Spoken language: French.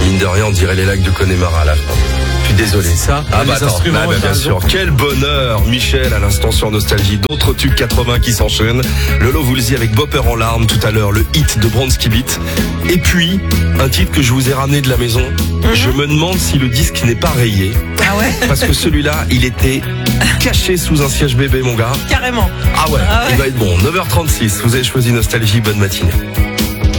Mine de rien, on dirait les lacs du Connemara à la fin. Je suis désolé. Ça, Ah les bah attends, instruments, bah, bien sûr. Quel bonheur, Michel, à l'instant sur Nostalgie. D'autres tubes 80 qui s'enchaînent. Lolo Woolsey avec Bopper en larmes tout à l'heure, le hit de Bronski Beat. Et puis, un titre que je vous ai ramené de la maison. Je me demande si le disque n'est pas rayé. Ah ouais? Parce que celui-là, il était caché sous un siège bébé, mon gars. Carrément. Ah ouais, il va être bon. 9h36, vous avez choisi Nostalgie, bonne matinée.